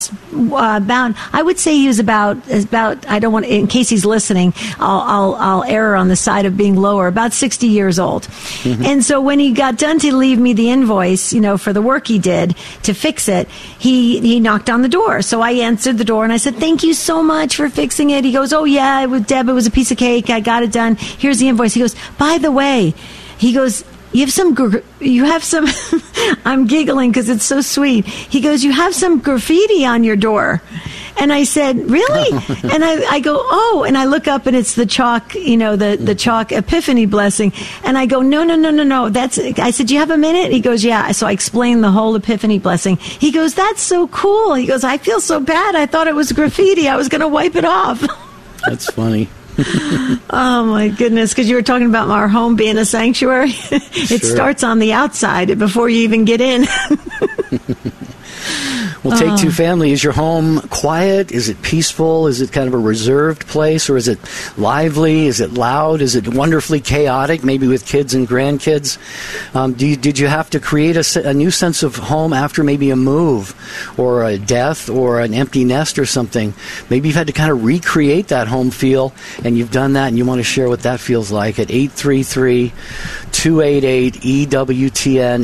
was about, I would say he was about, I don't want, in case he's listening, I'll err on the side of being lower, about 60 years old. Mm-hmm. And so when he got done to leave me the invoice, for the work he did to fix it, he knocked on the door. So I answered the door and I said, thank you so much for fixing it. He goes, oh yeah, Deb, it was a piece of cake. I got it done. Here's the invoice. He goes, by the way, he goes, you have some, I'm giggling because it's so sweet. He goes, you have some graffiti on your door. And I said, really? And I go, oh, and I look up and it's the chalk, the chalk epiphany blessing. And I go, no. I said, do you have a minute? He goes, yeah. So I explained the whole epiphany blessing. He goes, that's so cool. He goes, I feel so bad. I thought it was graffiti. I was going to wipe it off. That's funny. Oh my goodness, because you were talking about our home being a sanctuary. It starts on the outside before you even get in. Well, Take Two Family, is your home quiet? Is it peaceful? Is it kind of a reserved place? Or is it lively? Is it loud? Is it wonderfully chaotic, maybe with kids and grandkids? Did you have to create a new sense of home after maybe a move or a death or an empty nest or something? Maybe you've had to kind of recreate that home feel, and you've done that, and you want to share what that feels like at 833-288-EWTN,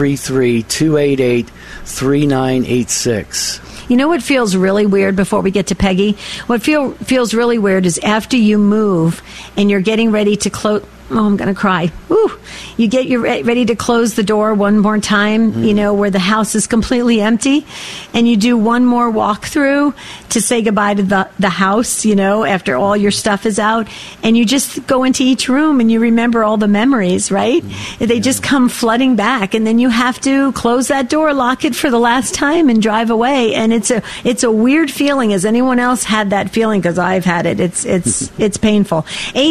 833-288-3986. You know what feels really weird before we get to Peggy? What feels really weird is after you move and you're getting ready to close. Oh, I'm going to cry. Ooh. You get ready to close the door one more time, where the house is completely empty, and you do one more walkthrough to say goodbye to the house, after all your stuff is out, and you just go into each room and you remember all the memories, right? They just come flooding back, and then you have to close that door, lock it for the last time, and drive away. And it's a weird feeling. Has anyone else had that feeling? Because I've had it. It's painful.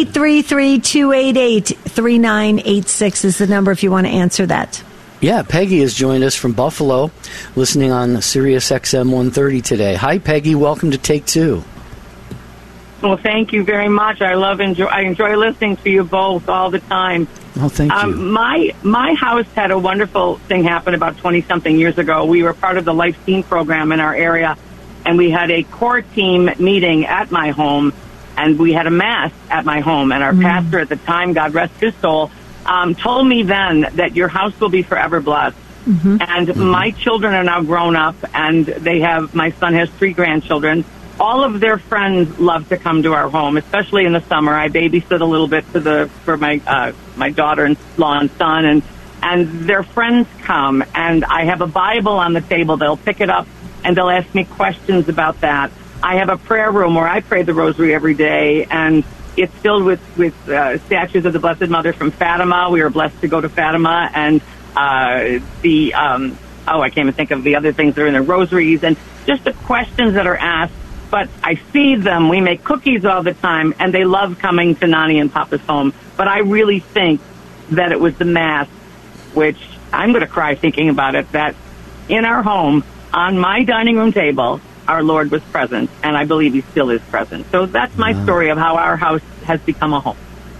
833-288-3986 is the number if you want to answer that. Yeah, Peggy has joined us from Buffalo, listening on Sirius XM 130 today. Hi, Peggy. Welcome to Take Two. Well, thank you very much. I enjoy listening to you both all the time. Oh, thank you. My house had a wonderful thing happen about 20-something years ago. We were part of the Life Team program in our area, and we had a core team meeting at my home, and we had a mass at my home. And our pastor at the time, God rest his soul, told me then that your house will be forever blessed. Mm-hmm. And my children are now grown up, and my son has 3 grandchildren. All of their friends love to come to our home, especially in the summer. I babysit a little bit for my daughter-in-law and son, and their friends come, and I have a Bible on the table. They'll pick it up, and they'll ask me questions about that. I have a prayer room where I pray the rosary every day, and it's filled with statues of the Blessed Mother from Fatima. We were blessed to go to Fatima, and I can't even think of the other things that are in the rosaries, and just the questions that are asked. But I feed them. We make cookies all the time, and they love coming to Nani and Papa's home. But I really think that it was the Mass, which I'm going to cry thinking about it, that in our home, on my dining room table, our Lord was present, and I believe he still is present. So that's my story of how our house has become a home.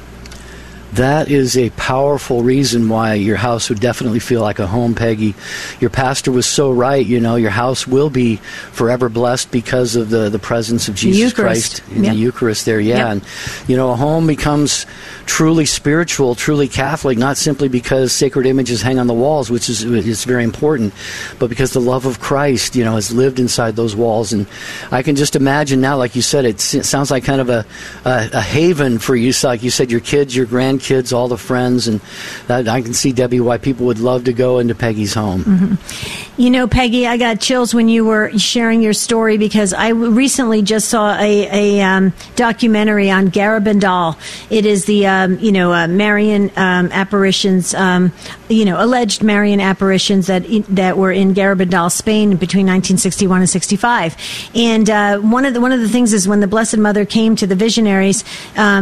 That is a powerful reason why your house would definitely feel like a home, Peggy. Your pastor was so right. Your house will be forever blessed because of the presence of Jesus Christ in the Eucharist there. Yeah. Yep. And, a home becomes truly spiritual, truly Catholic, not simply because sacred images hang on the walls, which is very important, but because the love of Christ, has lived inside those walls. And I can just imagine now, like you said, it sounds like kind of a haven for you. So like you said, your kids, your grandkids, all the friends, and that I can see, Debbie, why people would love to go into Peggy's home. Mm-hmm. Peggy, I got chills when you were sharing your story, because I recently just saw a documentary on Garabandal. It is the Marian apparitions, alleged Marian apparitions that were in Garabandal, Spain, between 1961 and 65. And one of the things is when the Blessed Mother came to the visionaries,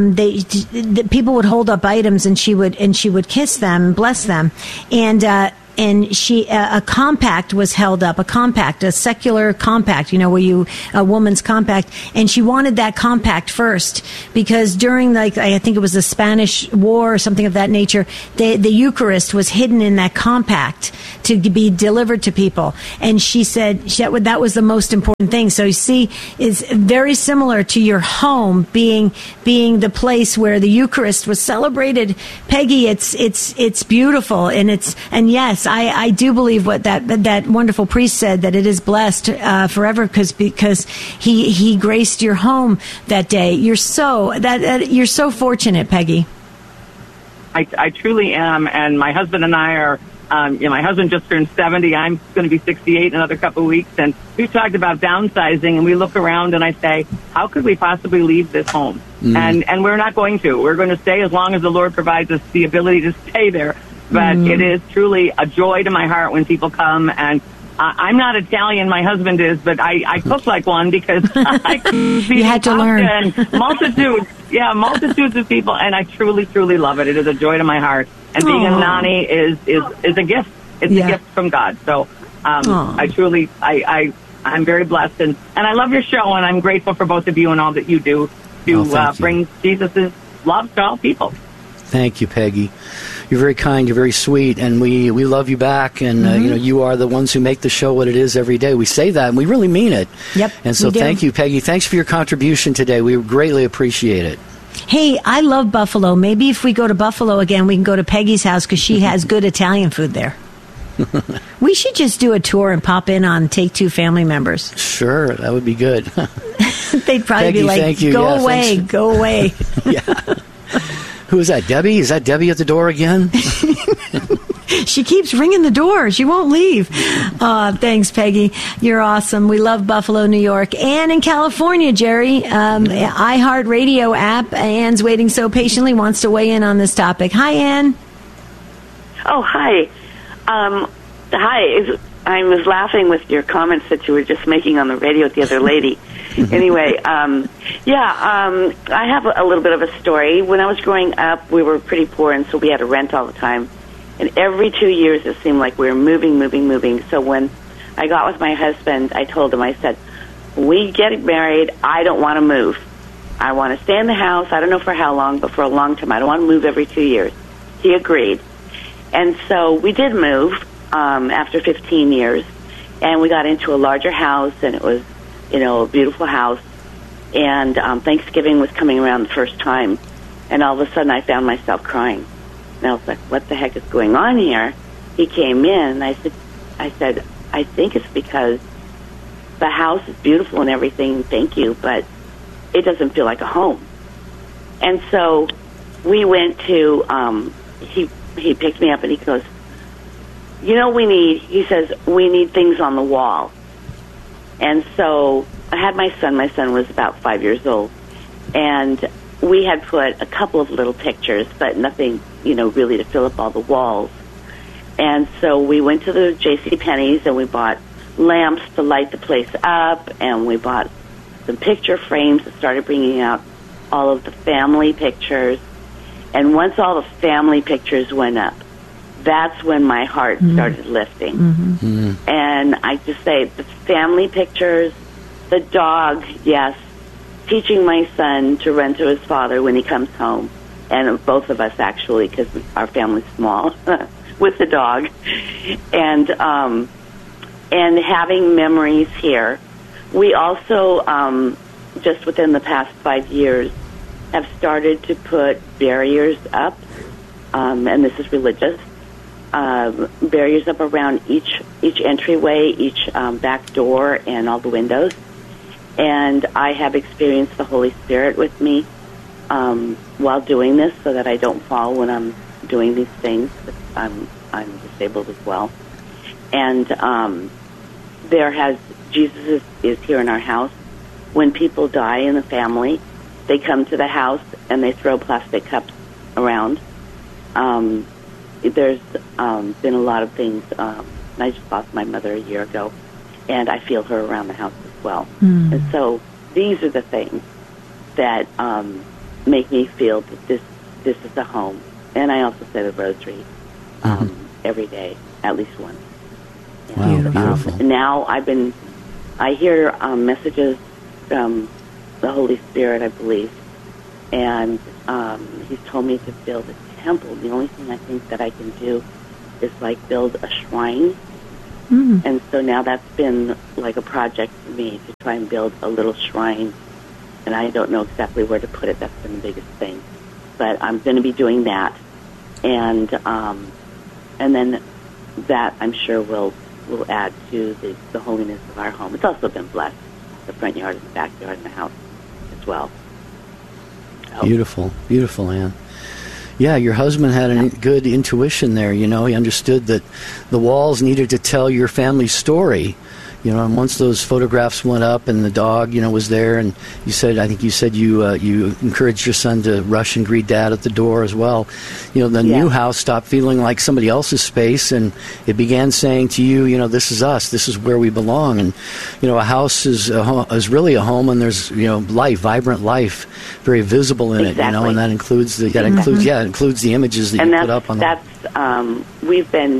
people would hold up items, and she would kiss them, bless them, and and she a compact was held up, a secular compact, where a woman's compact, and she wanted that compact first because during I think it was the Spanish War or something of that nature, the Eucharist was hidden in that compact to be delivered to people, and she said that was the most important thing. So you see, is very similar to your home being the place where the Eucharist was celebrated. Peggy, it's beautiful, and yes, I do believe what that wonderful priest said, that it is blessed forever because he graced your home that day. You're so fortunate, Peggy. I truly am, and my husband and I are. My husband just turned 70. I'm going to be 68 in another couple of weeks, and we've talked about downsizing. And we look around, and I say, "How could we possibly leave this home?" And we're not going to. We're going to stay as long as the Lord provides us the ability to stay there. But it is truly a joy to my heart when people come. And I'm not Italian. My husband is, but I cook like one because I you had to learn. Multitudes of people, and I truly, truly love it. It is a joy to my heart. And being a nanny is a gift. It's a gift from God. So I truly, I'm very blessed. And I love your show, and I'm grateful for both of you and all that you do to bring Jesus' love to all people. Thank you, Peggy. You're very kind. You're very sweet, and we love you back. And you are the ones who make the show what it is every day. We say that, and we really mean it. Yep. And so, thank you, Peggy. Thanks for your contribution today. We greatly appreciate it. Hey, I love Buffalo. Maybe if we go to Buffalo again, we can go to Peggy's house because she has good Italian food there. We should just do a tour and pop in on Take Two family members. Sure, that would be good. They'd probably Peggy, be like, go away, go away. Yeah. Who is that, Debbie? Is that Debbie at the door again? She keeps ringing the door. She won't leave. Thanks, Peggy. You're awesome. We love Buffalo, New York. Ann in California, Jerry. iHeartRadio app. Ann's waiting so patiently, wants to weigh in on this topic. Hi, Ann. Oh, hi. Hi. I was laughing with your comments that you were just making on the radio with the other lady. Anyway, I have a little bit of a story. When I was growing up, we were pretty poor, and so we had to rent all the time. And every 2 years, it seemed like we were moving. So when I got with my husband, I told him, I said, when we get married, I don't want to move. I want to stay in the house. I don't know for how long, but for a long time. I don't want to move every 2 years. He agreed. And so we did move after 15 years. And we got into a larger house, and it was, a beautiful house. And Thanksgiving was coming around the first time. And all of a sudden, I found myself crying. And I was like, what the heck is going on here? He came in, and I said, I think it's because the house is beautiful and everything, thank you, but it doesn't feel like a home. And so we went to, he picked me up, and he goes, he says, we need things on the wall. And so I had my son was about 5 years old, and we had put a couple of little pictures, but nothing, really to fill up all the walls. And so we went to the JCPenney's, and we bought lamps to light the place up, and we bought some picture frames and started bringing out all of the family pictures. And once all the family pictures went up, that's when my heart started lifting. Mm-hmm. And I just say, the family pictures, the dog, yes, teaching my son to run to his father when he comes home, and both of us actually, because our family's small, with the dog, and having memories here. We also, just within the past 5 years, have started to put barriers up, and this is religious, barriers up around each entryway, each back door, and all the windows. And I have experienced the Holy Spirit with me while doing this, so that I don't fall when I'm doing these things. I'm disabled as well. And Jesus is here in our house. When people die in the family, they come to the house and they throw plastic cups around. There's been a lot of things. I just lost my mother a year ago, and I feel her around the house as well. Mm. And so these are the things that make me feel that this is a home. And I also say the rosary every day at least once. Wow, beautiful. Now I hear messages from the Holy Spirit, I believe, and he's told me to build a temple. The only thing I think that I can do is like build a shrine. Mm. And so now that's been like a project for me to try and build a little shrine. And I don't know exactly where to put it. That's been the biggest thing. But I'm going to be doing that. And then that, I'm sure, will add to the holiness of our home. It's also been blessed, the front yard and the backyard and the house as well. So. Beautiful, beautiful, Ann. Yeah, your husband had a good intuition there. You know, he understood that the walls needed to tell your family's story. You know, and once those photographs went up and the dog, you know, was there, and you said, I think you said you encouraged your son to rush and greet Dad at the door as well. You know, the new house stopped feeling like somebody else's space, and it began saying to you, you know, this is us, this is where we belong. And you know, a house is really a home, and there's, you know, life, vibrant life, very visible in it. You know, and that includes it includes the images that you put up on. We've been.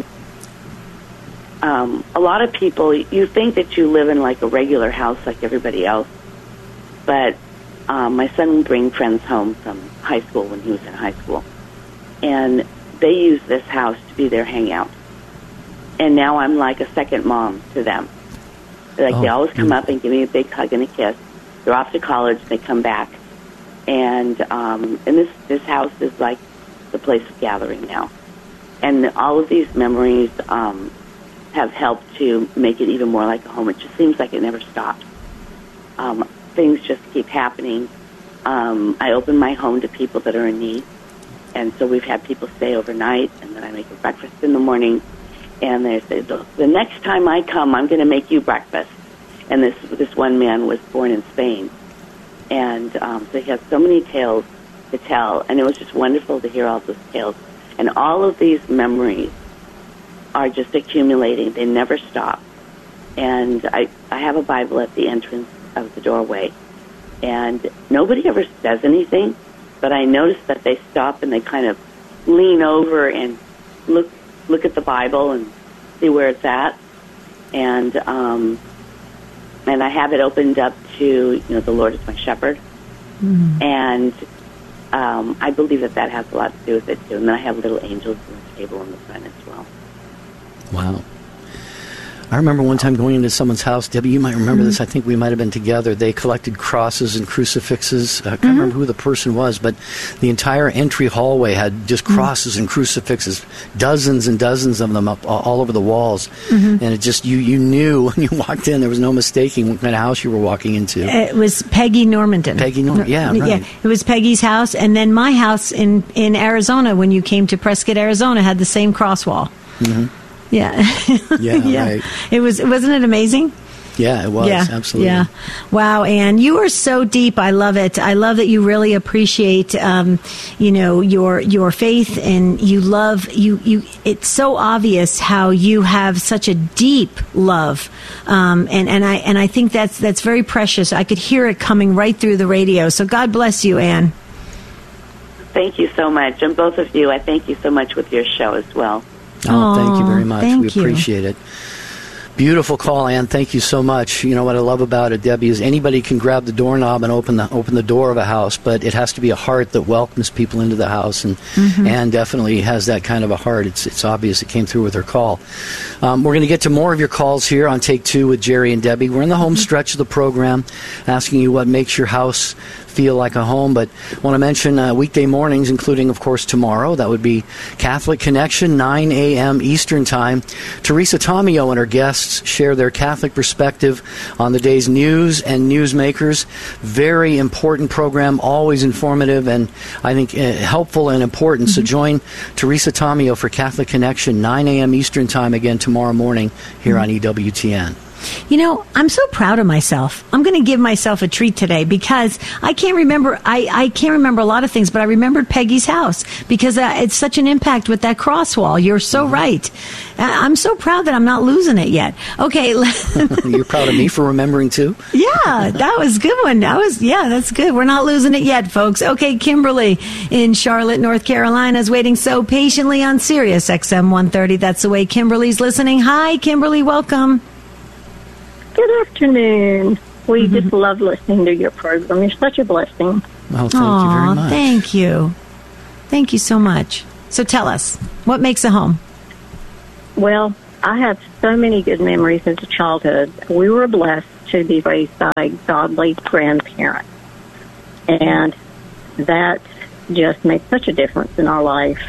A lot of people, you think that you live in like a regular house like everybody else, but my son would bring friends home from high school when he was in high school, and they use this house to be their hangout. And now I'm like a second mom to them. They always come up and give me a big hug and a kiss. They're off to college, they come back, and this house is like the place of gathering now. And all of these memories have helped to make it even more like a home. It just seems like it never stops. Things just keep happening. I open my home to people that are in need, and so we've had people stay overnight, and then I make a breakfast in the morning, and they say, the next time I come, I'm going to make you breakfast. And this one man was born in Spain, and so he has so many tales to tell, and it was just wonderful to hear all those tales. And all of these memories are just accumulating. They never stop. And I have a Bible at the entrance of the doorway, and nobody ever says anything, but I notice that they stop and they kind of lean over and look at the Bible and see where it's at. And I have it opened up to, you know, the Lord is my shepherd. Mm-hmm. And I believe that has a lot to do with it, too. And then I have little angels on the table in the front as well. Wow. I remember one time going into someone's house. Debbie, you might remember this. I think we might have been together. They collected crosses and crucifixes. I can't remember who the person was, but the entire entry hallway had just crosses and crucifixes, dozens and dozens of them up all over the walls. Mm-hmm. And it just, you knew when you walked in, there was no mistaking what kind of house you were walking into. It was Peggy Normanton. Yeah, right. Yeah, it was Peggy's house. And then my house in Arizona, when you came to Prescott, Arizona, had the same cross wall. Mm-hmm. Yeah. Yeah, right. Wasn't it amazing? Yeah, it was. Absolutely. Yeah. Wow, Ann, you are so deep. I love it. I love that you really appreciate, your faith, and you love you. It's so obvious how you have such a deep love, and I think that's very precious. I could hear it coming right through the radio. So God bless you, Ann. Thank you so much, and both of you. I thank you so much with your show as well. Oh, thank you very much. We appreciate it. Beautiful call, Ann. Thank you so much. You know what I love about it, Debbie, is anybody can grab the doorknob and open the door of a house, but it has to be a heart that welcomes people into the house, and Ann definitely has that kind of a heart. It's obvious it came through with her call. We're going to get to more of your calls here on Take Two with Jerry and Debbie. We're in the home stretch of the program, asking you what makes your house feel like a home, but I want to mention weekday mornings, including, of course, tomorrow. That would be Catholic Connection, 9 a.m. Eastern Time. Teresa Tomeo and her guests share their Catholic perspective on the day's news and newsmakers. Very important program, always informative, and I think helpful and important. So join Teresa Tomeo for Catholic Connection, 9 a.m. Eastern Time, again tomorrow morning here on EWTN. You know, I'm so proud of myself. I'm going to give myself a treat today because I can't remember. I can't remember a lot of things, but I remembered Peggy's house because it's such an impact with that cross wall. You're so right. I'm so proud that I'm not losing it yet. Okay. You're proud of me for remembering too? Yeah, that was a good one. That's good. We're not losing it yet, folks. Okay, Kimberly in Charlotte, North Carolina is waiting so patiently on Sirius XM 130. That's the way Kimberly's listening. Hi, Kimberly. Welcome. Good afternoon. We just love listening to your program. You're such a blessing. Oh, thank you very much. Thank you. Thank you so much. So tell us, what makes a home? Well, I have so many good memories as a childhood. We were blessed to be raised by godly grandparents. And that just made such a difference in our life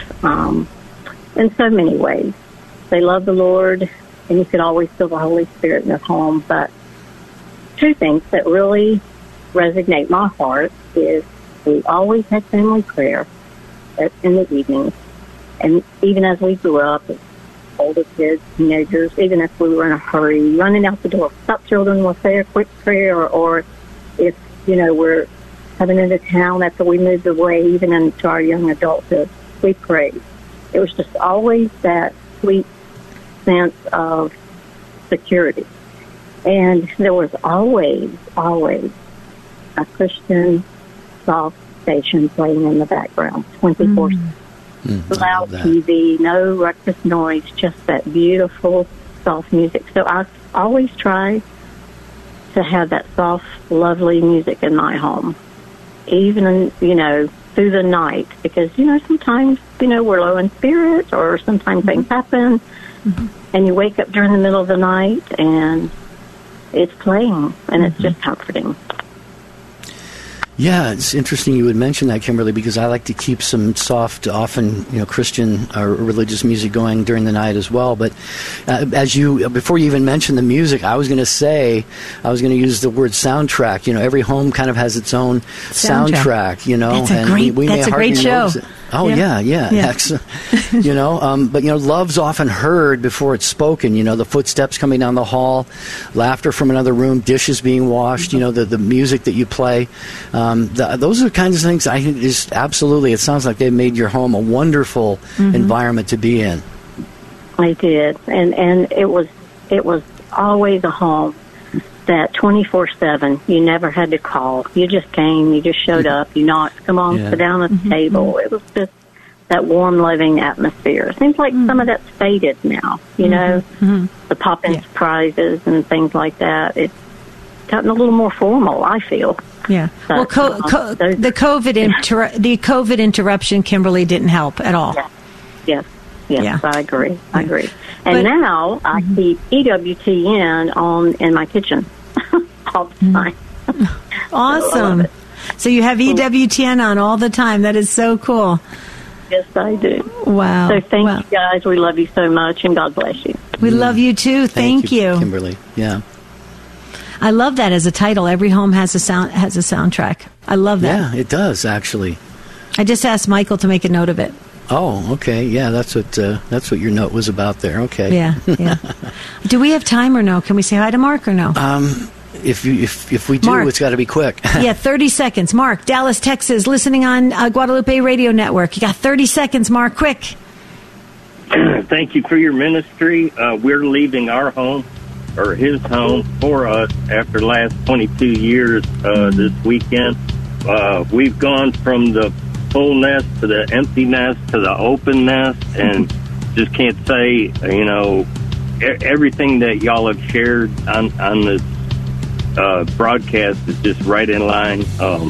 in so many ways. They loved the Lord, and you could always feel the Holy Spirit in their home. But two things that really resonate my heart is we always had family prayer in the evenings. And even as we grew up, as older kids, teenagers, even if we were in a hurry, running out the door, stop children, we'll say a quick prayer, or if, we're coming into town after we moved away, even into our young adulthood, we prayed. It was just always that sweet sense of security. And there was always a Christian soft station playing in the background, 24/7. Loud TV, no ruckus noise, just that beautiful, soft music. So I always try to have that soft, lovely music in my home, even, through the night, because, sometimes, we're low in spirit, or sometimes things happen, and you wake up during the middle of the night, and it's playing, and it's just comforting. Yeah, it's interesting you would mention that, Kimberly, because I like to keep some soft, often, Christian or religious music going during the night as well. But before you even mentioned the music, I was going to use the word soundtrack. Every home kind of has its own soundtrack. That's a great show. Oh, yeah. Excellent. But, love's often heard before it's spoken. The footsteps coming down the hall, laughter from another room, dishes being washed, the music that you play. Those are the kinds of things I think is absolutely, it sounds like they made your home a wonderful environment to be in. I did. And it was always a home that 24/7, you never had to call. You just came, you just showed up, you knocked, come on, sit down at the table. It was just that warm, loving atmosphere. It seems like some of that's faded now, the pop-in surprises and things like that. It's gotten a little more formal, I feel. Yeah. But, the COVID interruption, Kimberly, didn't help at all. Yes, I agree. And now I keep EWTN on in my kitchen all the time. Awesome. So you have EWTN on all the time. That is so cool. Yes, I do. Wow. So thank you, guys. We love you so much, and God bless you. We love you, too. Thank you. Kimberly. Yeah. I love that as a title. Every home has a soundtrack. I love that. Yeah, it does, actually. I just asked Michael to make a note of it. Oh, okay. Yeah, that's what your note was about there. Okay. Yeah. Do we have time or no? Can we say hi to Mark or no? If we do, Mark, it's got to be quick. 30 seconds. Mark, Dallas, Texas, listening on Guadalupe Radio Network. You got 30 seconds, Mark. Quick. Thank you for your ministry. We're leaving our home, or his home, for us after the last 22 years this weekend. We've gone from the full nest to the empty nest to the open nest, and just can't say, everything that y'all have shared on this broadcast is just right in line,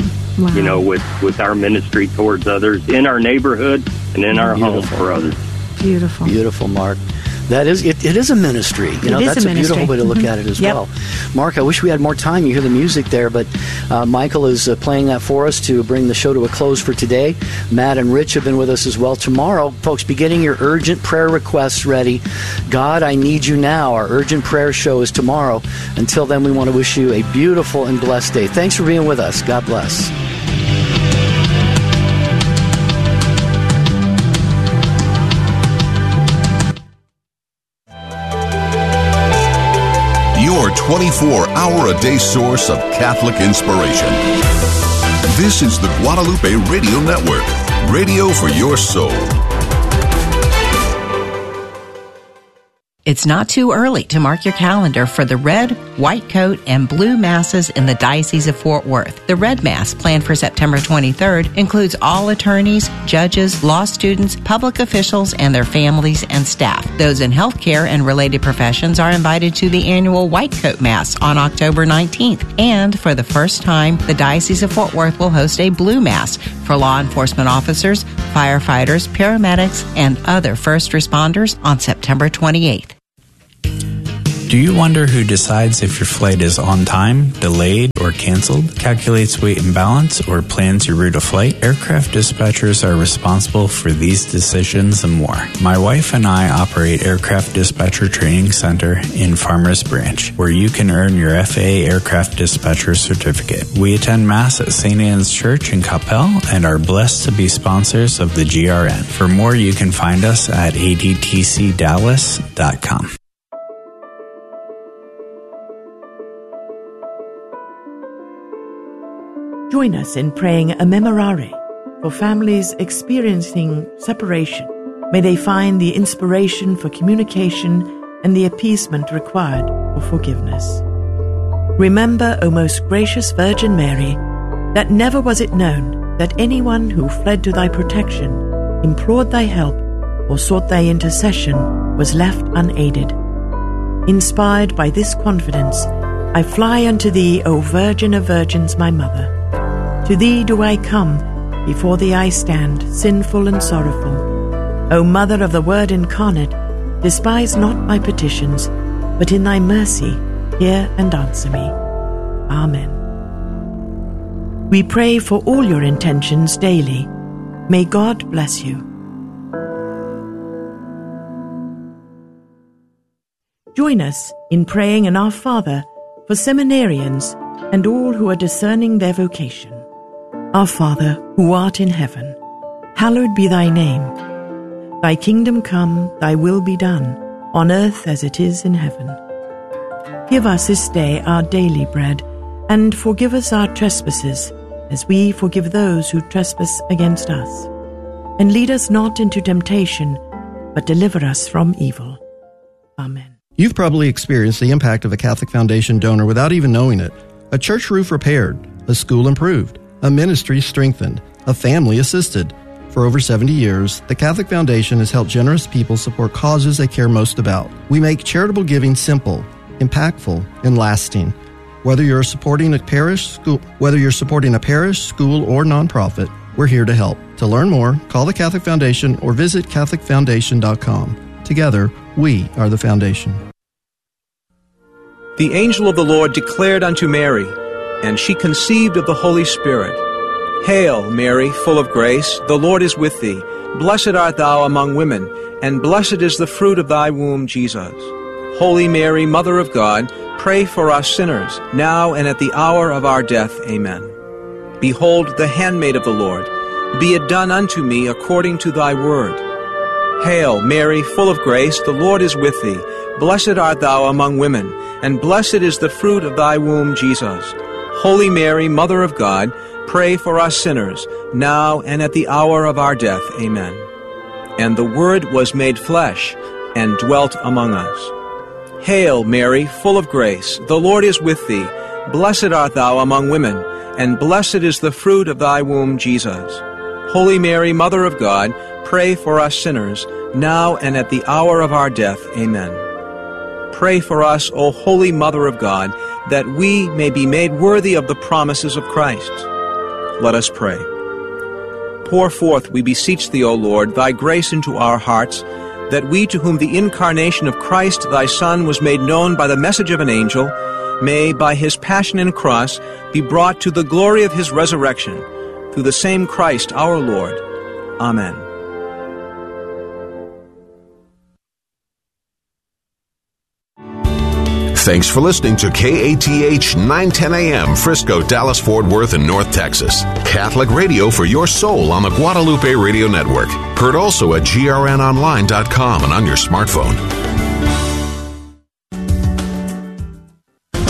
with our ministry towards others in our neighborhood and in our home for others. Beautiful, Mark. That is, it is a ministry. That's a beautiful way to look at it as well. Mark, I wish we had more time. You hear the music there, but Michael is playing that for us to bring the show to a close for today. Matt and Rich have been with us as well. Tomorrow, folks, be getting your urgent prayer requests ready. God, I need you now. Our urgent prayer show is tomorrow. Until then, we want to wish you a beautiful and blessed day. Thanks for being with us. God bless. You're 24-hour-a-day source of Catholic inspiration. This is the Guadalupe Radio Network, radio for your soul. It's not too early to mark your calendar for the red, white coat, and blue masses in the Diocese of Fort Worth. The red mass, planned for September 23rd, includes all attorneys, judges, law students, public officials, and their families and staff. Those in healthcare and related professions are invited to the annual white coat mass on October 19th. And for the first time, the Diocese of Fort Worth will host a blue mass for law enforcement officers, firefighters, paramedics, and other first responders on September 28th. Do you wonder who decides if your flight is on time, delayed, or canceled, calculates weight and balance, or plans your route of flight? Aircraft dispatchers are responsible for these decisions and more. My wife and I operate Aircraft Dispatcher Training Center in Farmers Branch, where you can earn your FAA Aircraft Dispatcher Certificate. We attend Mass at St. Anne's Church in Coppell and are blessed to be sponsors of the GRN. For more, you can find us at adtcdallas.com. Join us in praying a memorare for families experiencing separation. May they find the inspiration for communication and the appeasement required for forgiveness. Remember, O most gracious Virgin Mary, that never was it known that anyone who fled to thy protection, implored thy help, or sought thy intercession was left unaided. Inspired by this confidence, I fly unto thee, O Virgin of Virgins, my Mother. To thee do I come, before thee I stand, sinful and sorrowful. O Mother of the Word incarnate, despise not my petitions, but in thy mercy hear and answer me. Amen. We pray for all your intentions daily. May God bless you. Join us in praying an Our Father for seminarians and all who are discerning their vocation. Our Father, who art in heaven, hallowed be thy name. Thy kingdom come, thy will be done, on earth as it is in heaven. Give us this day our daily bread, and forgive us our trespasses, as we forgive those who trespass against us. And lead us not into temptation, but deliver us from evil. Amen. You've probably experienced the impact of a Catholic Foundation donor without even knowing it. A church roof repaired, a school improved, a ministry strengthened, a family assisted. For over 70 years, the Catholic Foundation has helped generous people support causes they care most about. We make charitable giving simple, impactful, and lasting. Whether you're supporting a parish, school, or nonprofit, we're here to help. To learn more, call the Catholic Foundation or visit CatholicFoundation.com. Together, we are the Foundation. The angel of the Lord declared unto Mary, and she conceived of the Holy Spirit. Hail, Mary, full of grace, the Lord is with thee. Blessed art thou among women, and blessed is the fruit of thy womb, Jesus. Holy Mary, Mother of God, pray for us sinners, now and at the hour of our death. Amen. Behold, the handmaid of the Lord. Be it done unto me according to thy word. Hail, Mary, full of grace, the Lord is with thee. Blessed art thou among women, and blessed is the fruit of thy womb, Jesus. Holy Mary, Mother of God, pray for us sinners, now and at the hour of our death. Amen. And the Word was made flesh, and dwelt among us. Hail, Mary, full of grace, the Lord is with thee. Blessed art thou among women, and blessed is the fruit of thy womb, Jesus. Holy Mary, Mother of God, pray for us sinners, now and at the hour of our death. Amen. Pray for us, O Holy Mother of God, that we may be made worthy of the promises of Christ. Let us pray. Pour forth, we beseech thee, O Lord, thy grace into our hearts, that we, to whom the incarnation of Christ thy Son was made known by the message of an angel, may, by his passion and cross, be brought to the glory of his resurrection, through the same Christ our Lord. Amen. Thanks for listening to KATH 910 AM, Frisco, Dallas, Fort Worth, and North Texas. Catholic radio for your soul on the Guadalupe Radio Network. Heard also at grnonline.com and on your smartphone.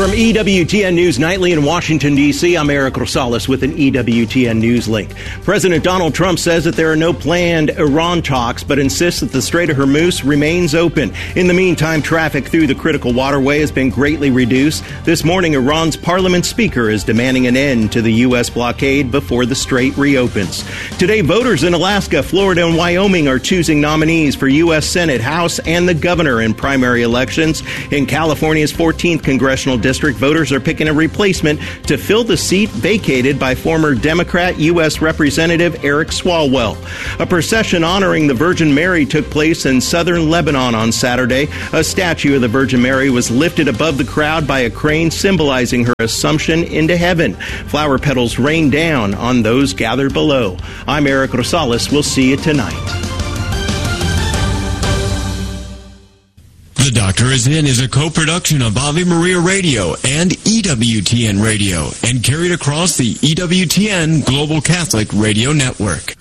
From EWTN News Nightly in Washington, D.C., I'm Eric Rosales with an EWTN News link. President Donald Trump says that there are no planned Iran talks, but insists that the Strait of Hormuz remains open. In the meantime, traffic through the critical waterway has been greatly reduced. This morning, Iran's parliament speaker is demanding an end to the U.S. blockade before the strait reopens. Today, voters in Alaska, Florida, and Wyoming are choosing nominees for U.S. Senate, House, and the governor in primary elections. In California's 14th congressional district, voters are picking a replacement to fill the seat vacated by former Democrat U.S. Representative Eric Swalwell. A procession honoring the Virgin Mary took place in southern Lebanon on Saturday. A statue of the Virgin Mary was lifted above the crowd by a crane symbolizing her assumption into heaven. Flower petals rained down on those gathered below. I'm Eric Rosales. We'll see you tonight. The Doctor Is In is a co-production of Ave Maria Radio and EWTN Radio and carried across the EWTN Global Catholic Radio Network.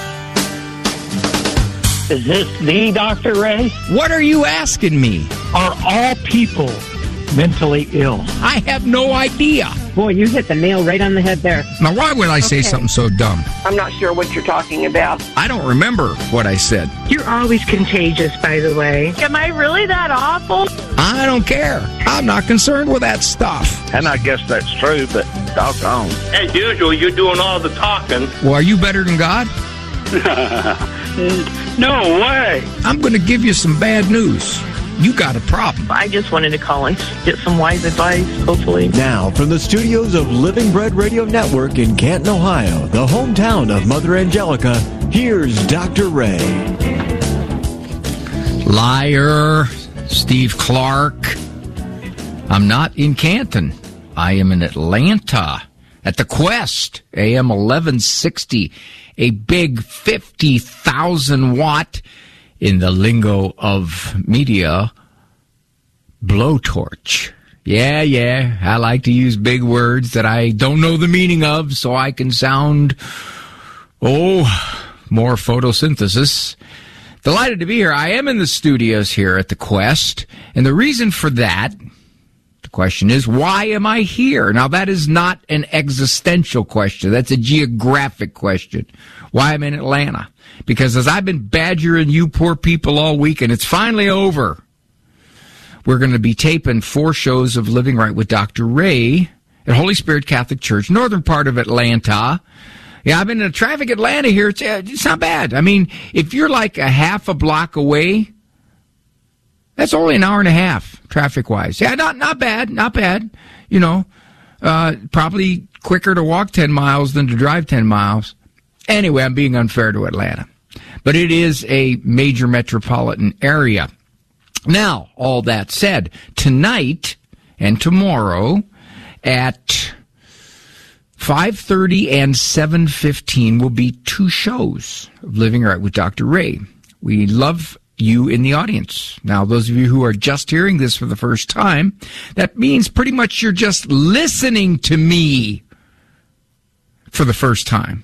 Is this the Dr. Ray? What are you asking me? Are all people mentally ill? I have no idea. Boy, you hit the nail right on the head there. Now, why would I say something so dumb? I'm not sure what you're talking about. I don't remember what I said. You're always contagious, by the way. Am I really that awful? I don't care. I'm not concerned with that stuff. And I guess that's true, but doggone. As usual, you're doing all the talking. Well, are you better than God? No way. I'm going to give you some bad news. You got a problem. I just wanted to call and get some wise advice, hopefully. Now, from the studios of Living Bread Radio Network in Canton, Ohio, the hometown of Mother Angelica, here's Dr. Ray. Liar, Steve Clark. I'm not in Canton. I am in Atlanta at the Quest, AM 1160, a big 50,000 watt, in the lingo of media, blowtorch. Yeah, I like to use big words that I don't know the meaning of so I can sound, more photosynthesis. Delighted to be here. I am in the studios here at the Quest, and the reason for that, the question is, why am I here? Now, that is not an existential question. That's a geographic question. Why I'm in Atlanta? Because as I've been badgering you poor people all week, and it's finally over, we're going to be taping 4 shows of Living Right with Dr. Ray at Holy Spirit Catholic Church, northern part of Atlanta. Yeah, I've been in traffic Atlanta here. It's not bad. I mean, if you're like a half a block away, that's only an hour and a half traffic-wise. Yeah, not bad. You know, probably quicker to walk 10 miles than to drive 10 miles. Anyway, I'm being unfair to Atlanta. But it is a major metropolitan area. Now, all that said, tonight and tomorrow at 5:30 and 7:15 will be 2 shows of Living Right with Dr. Ray. We love you in the audience. Now, those of you who are just hearing this for the first time, that means pretty much you're just listening to me for the first time.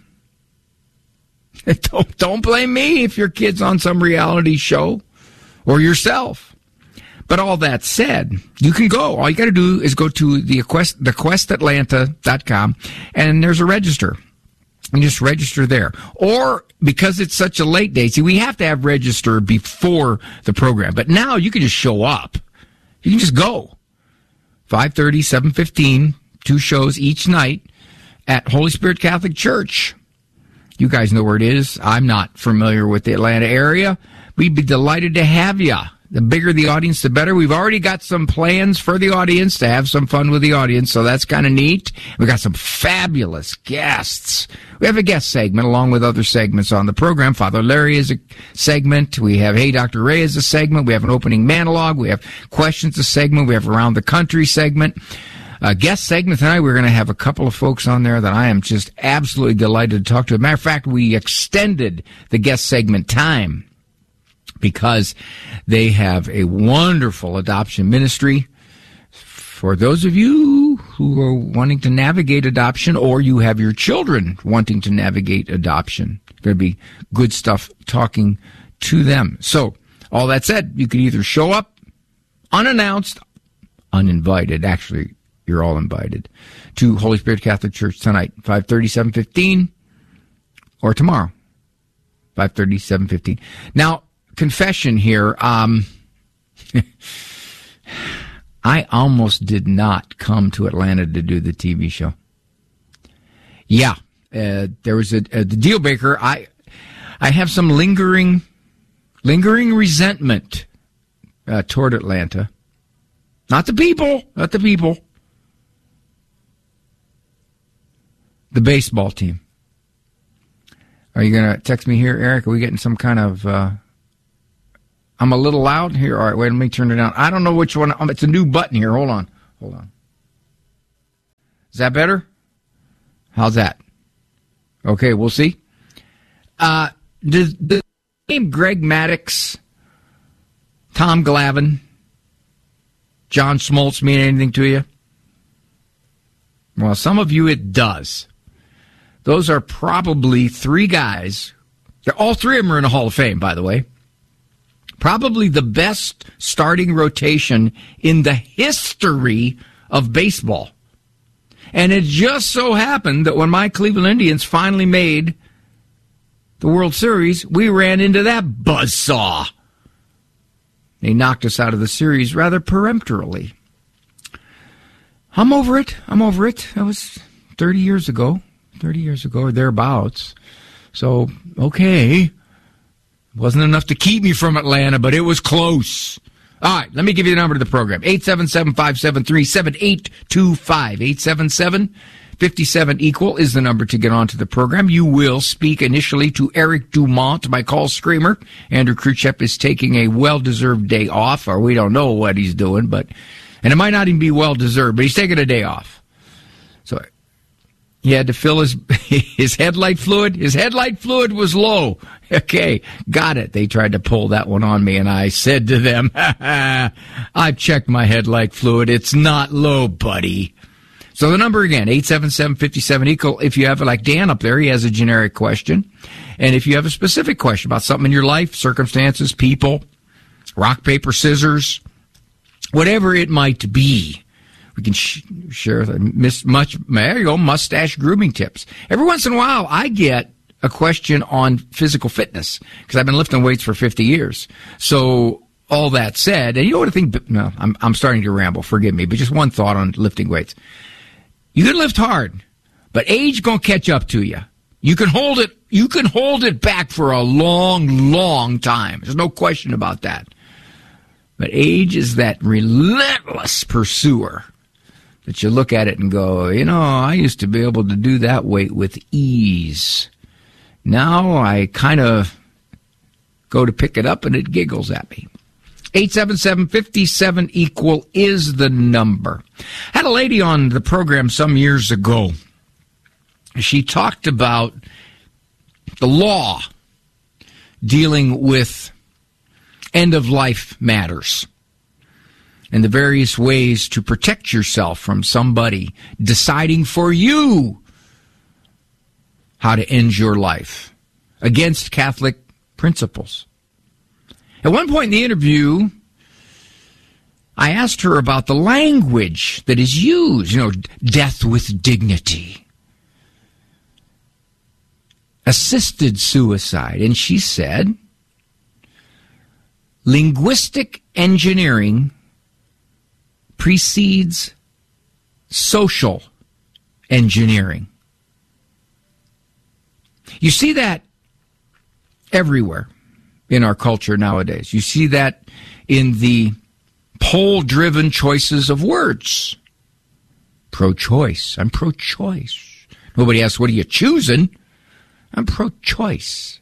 Don't blame me if your kid's on some reality show or yourself. But all that said, you can go. All you got to do is go to thequestatlanta.com, and there's a register. And just register there. Or, because it's such a late day, see, we have to have register before the program. But now you can just show up. You can just go. 5:30, 7:15, 2 shows each night at Holy Spirit Catholic Church. You guys know where it is. I'm not familiar with the Atlanta area. We'd be delighted to have you. The bigger the audience, the better. We've already got some plans for the audience to have some fun with the audience, so that's kind of neat. We've got some fabulous guests. We have a guest segment along with other segments on the program. Father Larry is a segment. We have Hey Dr. Ray is a segment. We have an opening monologue. We have questions a segment. We have Around the Country segment. Guest segment tonight, we're going to have a couple of folks on there that I am just absolutely delighted to talk to. As a matter of fact, we extended the guest segment time because they have a wonderful adoption ministry. For those of you who are wanting to navigate adoption, or you have your children wanting to navigate adoption, going to be good stuff talking to them. So, all that said, you can either show up unannounced, uninvited, actually, you're all invited to Holy Spirit Catholic Church tonight, 5:30, 7:15, or tomorrow, 5:30, 7:15. Now, confession here. I almost did not come to Atlanta to do the TV show. Yeah, there was a deal breaker. I have some lingering resentment toward Atlanta. Not the people. The baseball team. Are you going to text me here, Eric? Are we getting some kind of... I'm a little loud here. All right, wait, let me turn it down. I don't know which one. It's a new button here. Hold on. Is that better? How's that? Okay, we'll see. Does the name Greg Maddux, Tom Glavine, John Smoltz mean anything to you? Well, some of you it does. Those are probably three guys. All three of them are in the Hall of Fame, by the way. Probably the best starting rotation in the history of baseball. And it just so happened that when my Cleveland Indians finally made the World Series, we ran into that buzzsaw. They knocked us out of the series rather peremptorily. I'm over it. That was 30 years ago or thereabouts. So, okay. Wasn't enough to keep me from Atlanta, but it was close. All right, let me give you the number to the program. 877-573-7825. 877-57-EQUAL is the number to get onto the program. You will speak initially to Eric Dumont, my call screamer. Andrew Khrushchev is taking a well-deserved day off, or we don't know what he's doing, and it might not even be well-deserved, but he's taking a day off. So he had to fill his headlight fluid. His headlight fluid was low. Okay, got it. They tried to pull that one on me, and I said to them, I've checked my headlight fluid. It's not low, buddy. So the number again, 877-57-EQUAL. If you have, like Dan up there, he has a generic question. And if you have a specific question about something in your life, circumstances, people, rock, paper, scissors, whatever it might be, we can share mustache grooming tips. Every once in a while, I get a question on physical fitness because I've been lifting weights for 50 years. So all that said, and you know what I think? No, I'm starting to ramble. Forgive me, but just one thought on lifting weights. You can lift hard, but age gonna catch up to you. You can hold it. You can hold it back for a long, long time. There's no question about that. But age is that relentless pursuer that you look at it and go, I used to be able to do that weight with ease. Now I kind of go to pick it up and it giggles at me. 877-57-EQUAL is the number. I had a lady on the program some years ago. She talked about the law dealing with end-of-life matters and the various ways to protect yourself from somebody deciding for you how to end your life against Catholic principles. At one point in the interview, I asked her about the language that is used, death with dignity, assisted suicide, and she said, linguistic engineering precedes social engineering. You see that everywhere in our culture nowadays. You see that in the poll-driven choices of words. Pro-choice. I'm pro-choice. Nobody asks, what are you choosing? I'm pro-choice.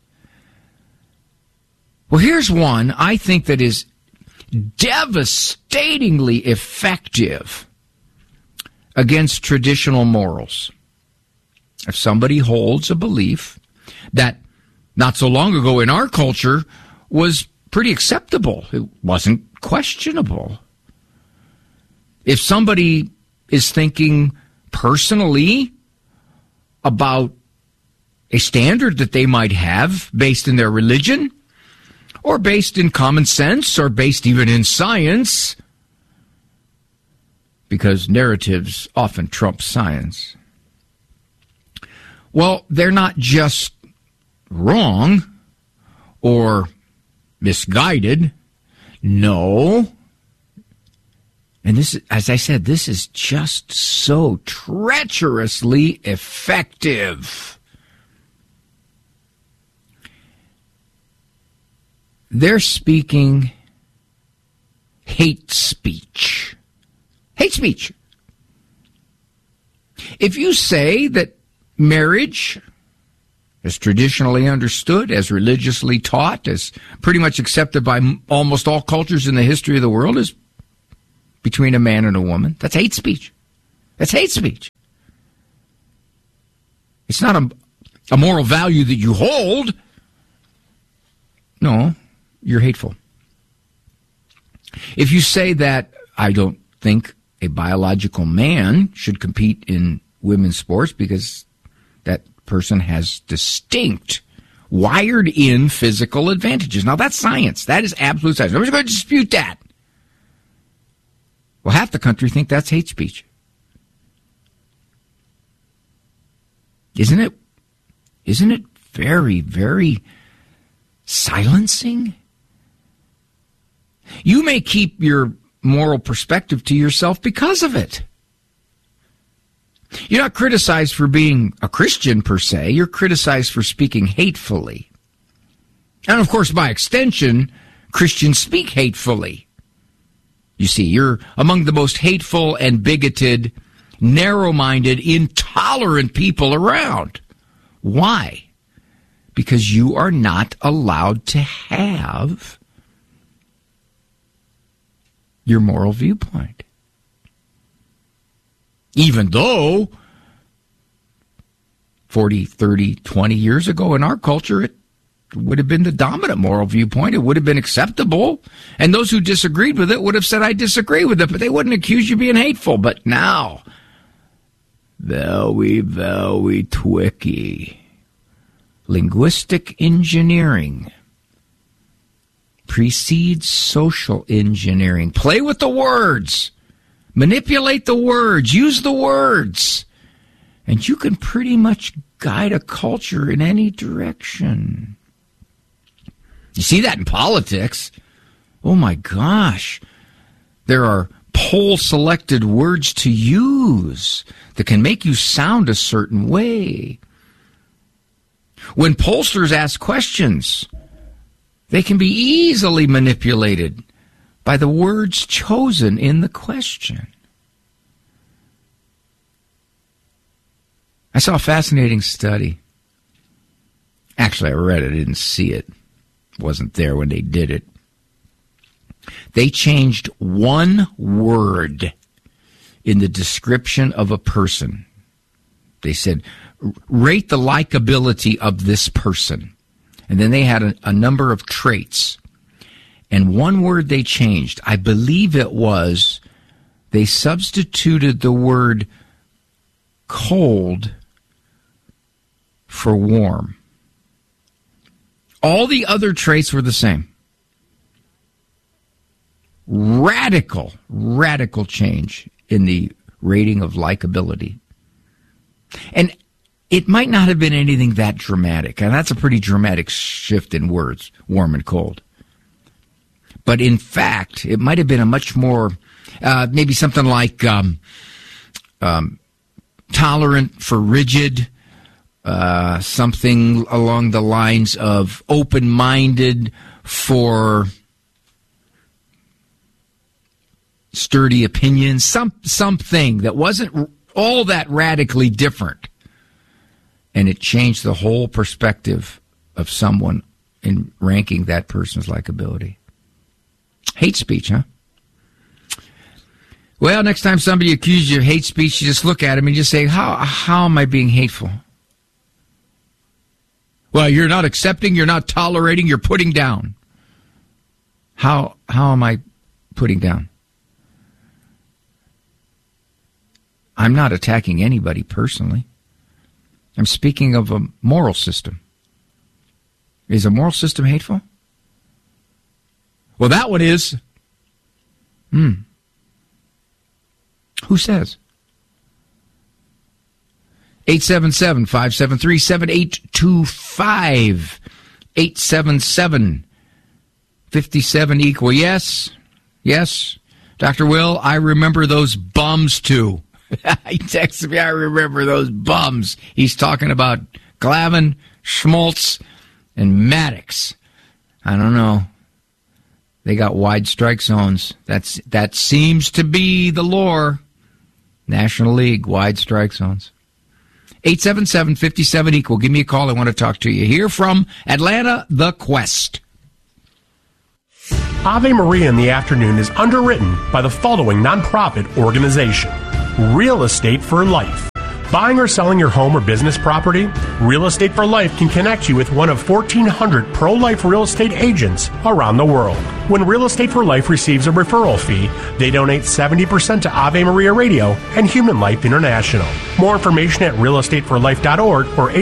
Well, here's one I think that is devastatingly effective against traditional morals. If somebody holds a belief that not so long ago in our culture was pretty acceptable, it wasn't questionable. If somebody is thinking personally about a standard that they might have based in their religion, or based in common sense, or based even in science, because narratives often trump science. Well, they're not just wrong or misguided. No. And this, as I said, this is just so treacherously effective. They're speaking hate speech. Hate speech. If you say that marriage, as traditionally understood, as religiously taught, as pretty much accepted by almost all cultures in the history of the world, is between a man and a woman, that's hate speech. That's hate speech. It's not a moral value that you hold. No, you're hateful. If you say that I don't think a biological man should compete in women's sports because that person has distinct, wired-in physical advantages. Now, that's science. That is absolute science. Nobody's going to dispute that. Well, half the country think that's hate speech. Isn't it very, very silencing? You may keep your moral perspective to yourself because of it. You're not criticized for being a Christian per se. You're criticized for speaking hatefully. And of course, by extension, Christians speak hatefully. You see, you're among the most hateful and bigoted, narrow-minded, intolerant people around. Why? Because you are not allowed to have your moral viewpoint. Even though 40, 30, 20 years ago in our culture, it would have been the dominant moral viewpoint. It would have been acceptable. And those who disagreed with it would have said, I disagree with it, but they wouldn't accuse you of being hateful. But now, very, very tricky. Linguistic engineering precedes social engineering. Play with the words. Manipulate the words. Use the words. And you can pretty much guide a culture in any direction. You see that in politics. Oh my gosh. There are poll-selected words to use that can make you sound a certain way. When pollsters ask questions, they can be easily manipulated by the words chosen in the question. I saw a fascinating study. Actually, I read it. I didn't see it. It wasn't there when they did it. They changed one word in the description of a person. They said, rate the likability of this person. And then they had a number of traits. And one word they changed, I believe it was, they substituted the word cold for warm. All the other traits were the same. Radical change in the rating of likability. And it might not have been anything that dramatic, and that's a pretty dramatic shift in words, warm and cold. But in fact, it might have been a much more, maybe something like tolerant for rigid, something along the lines of open-minded for sturdy opinions, something that wasn't all that radically different. And it changed the whole perspective of someone in ranking that person's likability. Hate speech, huh? Well, next time somebody accuses you of hate speech, you just look at them and just say, how am I being hateful? Well, you're not accepting, you're not tolerating, you're putting down. How am I putting down? I'm not attacking anybody personally. I'm speaking of a moral system. Is a moral system hateful? Well, that one is. Who says? 877-573-7825. 877-57 equal. Yes. Yes. Dr. Will, I remember those bums too. He texted me, I remember those bums. He's talking about Glavin, Schmaltz, and Maddox. I don't know. They got wide strike zones. That seems to be the lore. National League, wide strike zones. 877-57 equal. Give me a call. I want to talk to you. Here from Atlanta, The Quest. Ave Maria in the Afternoon is underwritten by the following nonprofit organization: Real Estate for Life. Buying or selling your home or business property? Real Estate for Life can connect you with one of 1,400 pro-life real estate agents around the world. When Real Estate for Life receives a referral fee, they donate 70% to Ave Maria Radio and Human Life International. More information at realestateforlife.org or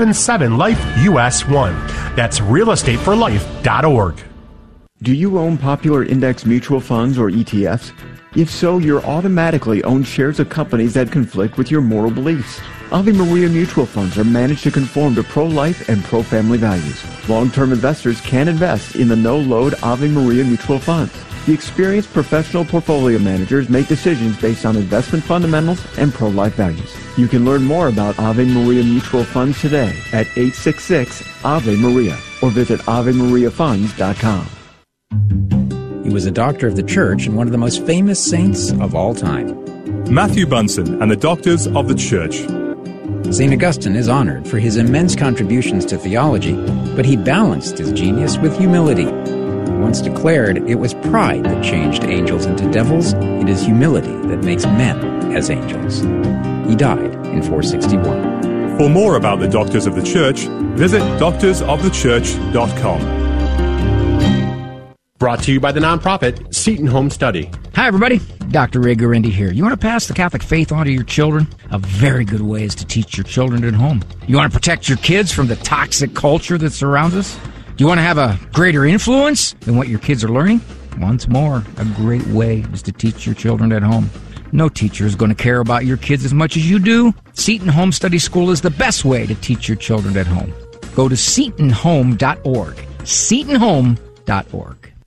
877-LIFE-US1. That's realestateforlife.org. Do you own popular index mutual funds or ETFs? If so, you're automatically own shares of companies that conflict with your moral beliefs. Ave Maria mutual funds are managed to conform to pro-life and pro-family values. Long-term investors can invest in the no-load Ave Maria mutual funds. The experienced professional portfolio managers make decisions based on investment fundamentals and pro-life values. You can learn more about Ave Maria mutual funds today at 866-AVE-MARIA or visit AveMariaFunds.com. He was a doctor of the church and one of the most famous saints of all time. Matthew Bunson and the Doctors of the Church. St. Augustine is honored for his immense contributions to theology, but he balanced his genius with humility. He once declared, "It was pride that changed angels into devils. It is humility that makes men as angels." He died in 461. For more about the Doctors of the Church, visit doctorsofthechurch.com. Brought to you by the nonprofit Seton Home Study. Hi, everybody. Dr. Ray Guarendi here. You want to pass the Catholic faith on to your children? A very good way is to teach your children at home. You want to protect your kids from the toxic culture that surrounds us? Do you want to have a greater influence than what your kids are learning? Once more, a great way is to teach your children at home. No teacher is going to care about your kids as much as you do. Seton Home Study School is the best way to teach your children at home. Go to SetonHome.org. SetonHome.org.